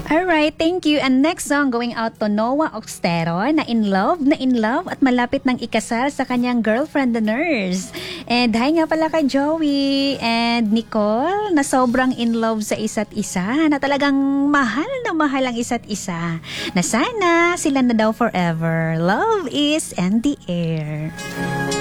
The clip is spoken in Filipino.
Alright, thank you. And next song going out to Noah Oxtero na in love at malapit ng ikasal sa kanyang girlfriend the nurse. And hi nga pala kay Joey and Nicole na sobrang in love sa isa't isa, na talagang mahal na mahal ang isa't isa, na sana sila na daw forever. Love is in the air.